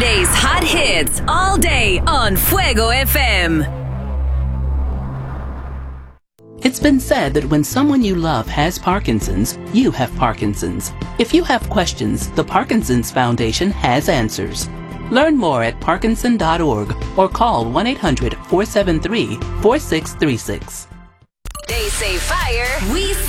Today's hot hits all day on Fuego FM. It's been said that when someone you love has Parkinson's, you have Parkinson's. If you have questions, the Parkinson's Foundation has answers. Learn more at parkinson.org or call 1-800-473-4636. They say fire, we